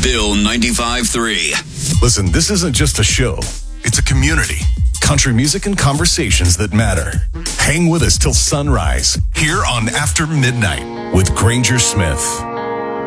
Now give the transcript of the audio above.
Bill 95.3. Listen, this isn't just a show. It's a community. Country music and conversations that matter. Hang with us till sunrise here on After Midnight with Granger Smith.